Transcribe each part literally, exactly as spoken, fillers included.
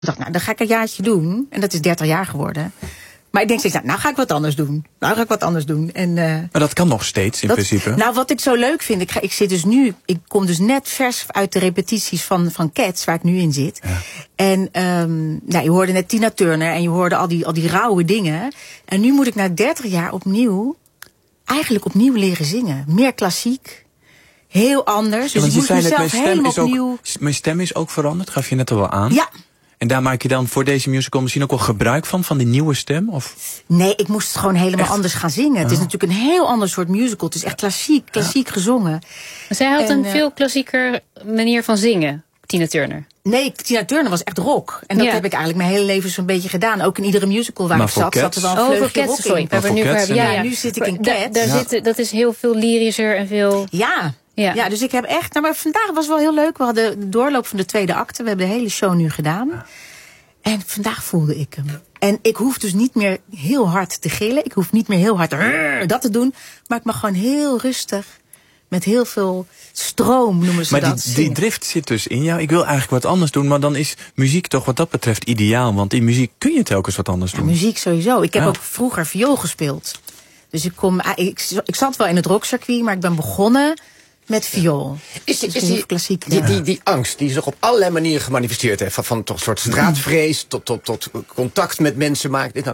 Ik dacht, nou, dan ga ik een jaartje doen. En dat is dertig jaar geworden. Maar ik denk steeds, nou, nou ga ik wat anders doen. Nou ga ik wat anders doen. En, uh, maar dat kan nog steeds, in dat, principe. Nou, wat ik zo leuk vind, ik, ga, ik zit dus nu, ik kom dus net vers uit de repetities van, van Cats, waar ik nu in zit. Ja. En um, nou, je hoorde net Tina Turner en je hoorde al die, al die rauwe dingen. En nu moet ik na dertig jaar opnieuw, eigenlijk opnieuw leren zingen. Meer klassiek. Heel anders. Dus ja, ik moet mezelf helemaal opnieuw... Ook, mijn stem is ook veranderd, gaf je net al wel aan. Ja. En daar maak je dan voor deze musical misschien ook wel gebruik van, van die nieuwe stem? Of? Nee, ik moest het gewoon helemaal echt? anders gaan zingen. Oh. Het is natuurlijk een heel ander soort musical. Het is echt klassiek, klassiek ja. gezongen. Maar zij had en, een uh, veel klassieker manier van zingen, Tina Turner. Nee, Tina Turner was echt rock. En dat ja. heb ik eigenlijk mijn hele leven zo'n beetje gedaan. Ook in iedere musical waar maar ik zat, zat er wel een oh, vleugje rock sorry. in. We hebben nu, Cats, ja, ja, ja, nu zit ik in Cats. Da, daar ja. zit, dat is heel veel lyrischer en veel... Ja. Ja. ja, dus ik heb echt... Nou, maar vandaag was wel heel leuk. We hadden de doorloop van de tweede acte. We hebben de hele show nu gedaan. Ja. En vandaag voelde ik hem. En ik hoef dus niet meer heel hard te gillen. Ik hoef niet meer heel hard dat te doen. Maar ik mag gewoon heel rustig, met heel veel stroom noemen ze maar dat. Maar die, die drift zit dus in jou. Ik wil eigenlijk wat anders doen. Maar dan is muziek toch wat dat betreft ideaal. Want in muziek kun je telkens wat anders doen. Ja, muziek sowieso. Ik heb ja. ook vroeger viool gespeeld. Dus ik, kom, ik, ik zat wel in het rockcircuit, maar ik ben begonnen met viool. Is, die, dus is die, klassiek, die, ja. die, die angst die zich op allerlei manieren gemanifesteerd heeft... van, van toch een soort straatvrees tot, tot, tot contact met mensen maken... Dit, nou.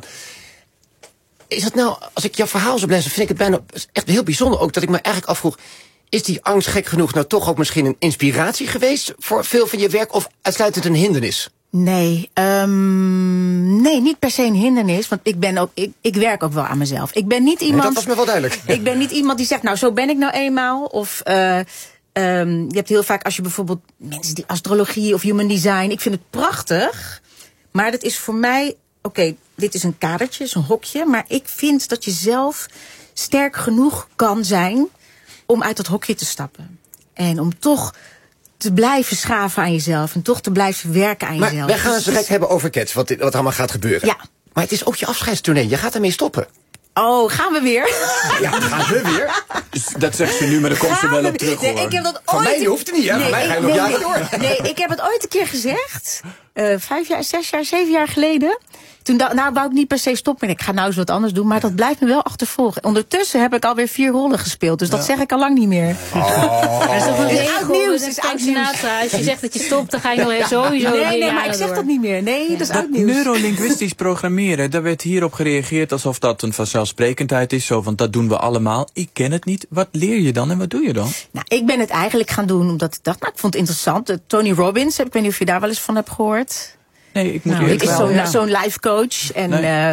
Is dat nou, als ik jouw verhaal zo blijf, vind ik het bijna echt heel bijzonder ook... dat ik me eigenlijk afvroeg, is die angst gek genoeg nou toch ook misschien een inspiratie geweest... voor veel van je werk of uitsluitend een hindernis? Nee, um, nee, niet per se een hindernis. Want ik, ben ook, ik, ik werk ook wel aan mezelf. Ik ben niet iemand. Nee, dat was me wel duidelijk. Ik ben niet iemand die zegt, nou, zo ben ik nou eenmaal. Of uh, um, je hebt heel vaak als je bijvoorbeeld mensen die astrologie of human design. Ik vind het prachtig. Maar dat is voor mij, oké, okay, dit is een kadertje, is een hokje. Maar ik vind dat je zelf sterk genoeg kan zijn om uit dat hokje te stappen. En om toch te blijven schaven aan jezelf. En toch te blijven werken aan maar jezelf. Wij gaan het direct hebben over Cats, wat, wat allemaal gaat gebeuren. Ja. Maar het is ook je afscheidstournee. Je gaat ermee stoppen. Oh, gaan we weer? Ja, gaan we weer. Dat zegt ze nu, maar dan komt ze wel op terug, hoor. Nee, ik heb dat Van ooit mij hoeft het niet, hè? Nee, Van mij ga je nee, nog jaren nee, door. Nee, ik heb het ooit een keer gezegd. Uh, vijf jaar, zes jaar, zeven jaar geleden. Toen da- nou wou ik niet per se stoppen. Ik ga nou eens wat anders doen. Maar dat blijft me wel achtervolgen. Ondertussen heb ik alweer vier rollen gespeeld. Dus dat ja. zeg ik al lang niet meer. Oh. Dat is toch een regel, oud nieuws. Dat is oud nieuws. Als je zegt dat je stopt, dan ga je nog even sowieso. Nee, nee, maar ik zeg door. dat niet meer. Nee, dat is dat oud nieuws. Neurolinguistisch programmeren, daar werd hierop gereageerd alsof dat een vanzelfsprekendheid is. Zo, want dat doen we allemaal. Ik ken het niet. Wat leer je dan en wat doe je dan? Nou, ik ben het eigenlijk gaan doen omdat ik dacht, nou, ik vond het interessant. Uh, Tony Robbins, ik weet niet of je daar wel eens van hebt gehoord. Nee, ik moet nou, eerlijk ik is wel. zo'n Ja. zo'n life coach. En, nee. uh,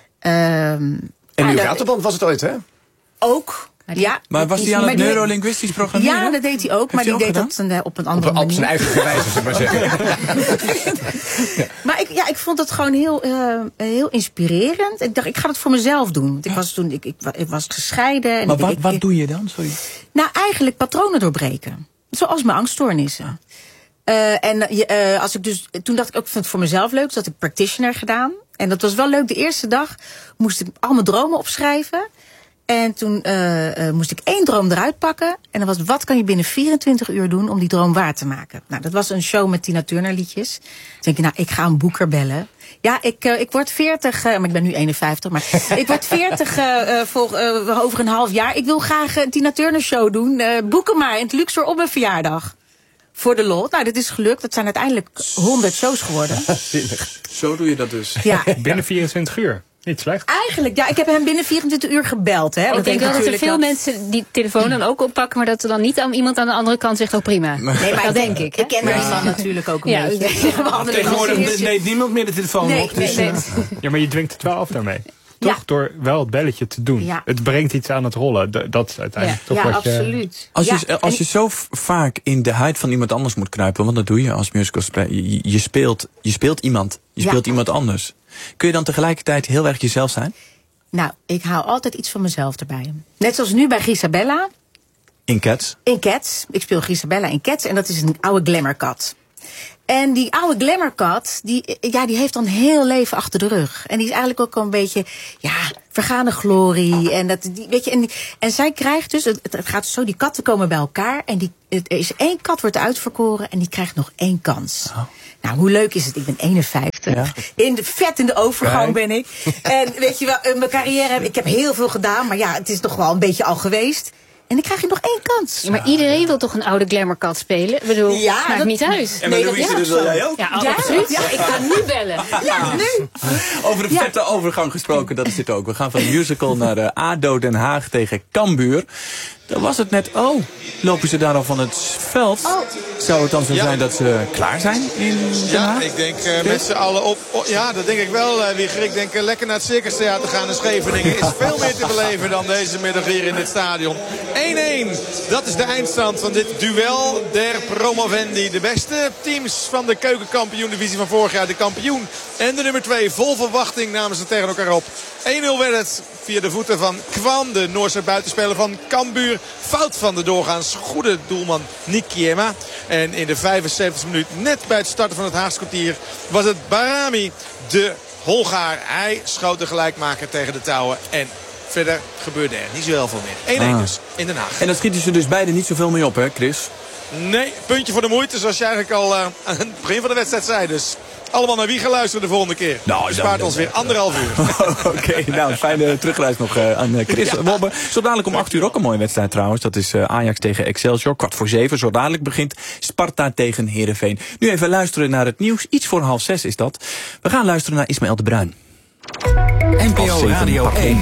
um, en uw uh, waterband was het ooit, hè? Ook. Ja, maar was hij aan het neurolinguistisch programmeren? Ja, dat deed hij ook, Heeft maar die deed gedaan? dat een, op een andere op, manier. Op zijn eigen wijze, zullen we maar zeggen. ja. Maar ik, ja, ik vond het gewoon heel, uh, heel inspirerend. Ik dacht, ik ga het voor mezelf doen. Want ik was toen, ik, ik, ik was gescheiden. En maar ik, wat, ik, wat ik, doe je dan? Sorry. Nou, eigenlijk patronen doorbreken. Zoals mijn angststoornissen. Uh, en uh, als ik dus, toen dacht ik ook, ik vind het voor mezelf leuk. Dus had ik practitioner gedaan. En dat was wel leuk. De eerste dag moest ik al mijn dromen opschrijven. En toen uh, uh, moest ik één droom eruit pakken. En dan was het, wat kan je binnen vierentwintig uur doen om die droom waar te maken? Nou, dat was een show met Tina Turner liedjes. Toen denk ik, nou, ik ga een boeker bellen. Ja, ik, uh, ik word veertig, uh, maar ik ben nu eenenvijftig. Maar ik word veertig uh, uh, voor, uh, over een half jaar. Ik wil graag een Tina Turner show doen. Uh, boeken maar in het Luxor op mijn verjaardag. Voor de lol. Nou, dat is gelukt. Dat zijn uiteindelijk honderd shows geworden. Zo doe je dat dus. Ja. Binnen vierentwintig uur. Niet slecht. Eigenlijk, ja. Ik heb hem binnen vierentwintig uur gebeld. Hè. Ik denk wel dat er veel dat... mensen die telefoon dan ook oppakken, maar dat er dan niet aan iemand aan de andere kant zegt, oh prima. Nee, maar dat denk ik. Hè? Ik ken ja. die man natuurlijk ook een ja, beetje. Ja, tegenwoordig neemt niemand meer de telefoon nee, op. Dus, nee, nee. Uh... Ja, maar je dwingt het wel af daarmee. Toch? Ja. Door wel het belletje te doen. Ja. Het brengt iets aan het rollen. Dat is uiteindelijk ja. toch ja, wat je... absoluut. Als je, ja, als je zo vaak in de huid van iemand anders moet kruipen, want dat doe je als musicalspeler. Je, je, speelt, je speelt iemand. Je speelt ja. iemand anders. Kun je dan tegelijkertijd heel erg jezelf zijn? Nou, ik haal altijd iets van mezelf erbij. Net zoals nu bij Grisabella. In Cats? In Cats. Ik speel Grisabella in Cats. En dat is een oude glamourkat. En die oude glamourkat, die, ja, die heeft dan heel leven achter de rug. En die is eigenlijk ook al een beetje, ja, vergane glorie. En, dat, die, weet je, en, die, en zij krijgt dus, het, het gaat zo, die katten komen bij elkaar. En die, er is één kat wordt uitverkoren en die krijgt nog één kans. Oh. Nou, hoe leuk is het? Ik ben eenenvijftig. Ja. In de, vet in de overgang ben ik. En weet je wel, mijn carrière, heb, ik heb heel veel gedaan. Maar ja, het is toch wel een beetje al geweest. En dan krijg je nog één kans. Ja, maar iedereen wil toch een oude glamourkat spelen? Ik bedoel, ja, maakt dat, niet uit. En nee, Louise, dat wil jij ook? Ja, ja, absoluut. Ja, ik ga nu bellen. Ja, nu. Over de vette ja. overgang gesproken, dat is dit ook. We gaan van musical naar uh, A D O Den Haag tegen Cambuur. Daar was het net, oh, lopen ze daar al van het veld? Oh. Zou het dan zo ja. zijn dat ze klaar zijn in Den Haag? Ja, ik denk uh, met z'n allen op, oh, ja, dat denk ik wel, uh, Wieger. Ik denk uh, lekker naar het Circus Theater gaan in Scheveningen. Is veel meer te beleven dan deze middag hier in dit stadion. één-één, dat is de eindstand van dit duel der promovendi. De beste teams van de keukenkampioen-divisie van vorig jaar. De kampioen en de nummer twee. Vol verwachting namen ze tegen elkaar op. één nul werd het via de voeten van Kwan, de Noorse buitenspeler van Cambuur. Fout van de doorgaans goede doelman Nick Kiema. En in de vijfenzeventigste minuut, net bij het starten van het Haagse kwartier, was het Barami, de Hongaar. Hij schoot de gelijkmaker tegen de touwen. En verder gebeurde er niet zo heel veel meer. één-één ah. dus in Den Haag. En dan schieten ze dus beide niet zoveel mee op, hè, Chris? Nee, puntje voor de moeite, zoals je eigenlijk al uh, aan het begin van de wedstrijd zei. Dus allemaal naar wie gaan luisteren de volgende keer. Nou, je spaart dan, ons weer anderhalf uur. Oké, okay, nou, fijne terugreis nog uh, aan Chris ja. Wobbe. Zo dadelijk om acht uur ook een mooie wedstrijd trouwens. Dat is uh, Ajax tegen Excelsior. Kwart voor zeven. Zo dadelijk begint Sparta tegen Heerenveen. Nu even luisteren naar het nieuws. Iets voor half zes is dat. We gaan luisteren naar Ismaël de Bruin. N P O Radio één.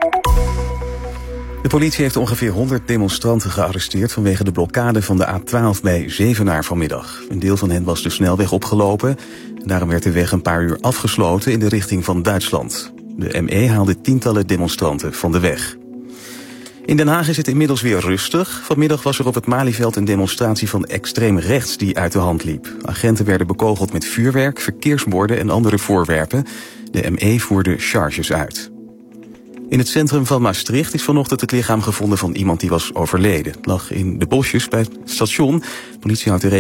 De politie heeft ongeveer honderd demonstranten gearresteerd vanwege de blokkade van de A twaalf bij Zevenaar vanmiddag. Een deel van hen was de snelweg opgelopen. Daarom werd de weg een paar uur afgesloten in de richting van Duitsland. De M E haalde tientallen demonstranten van de weg. In Den Haag is het inmiddels weer rustig. Vanmiddag was er op het Malieveld een demonstratie van extreem rechts die uit de hand liep. Agenten werden bekogeld met vuurwerk, verkeersborden en andere voorwerpen. De M E voerde charges uit. In het centrum van Maastricht is vanochtend het lichaam gevonden van iemand die was overleden. Het lag in de bosjes bij het station. De politie houdt de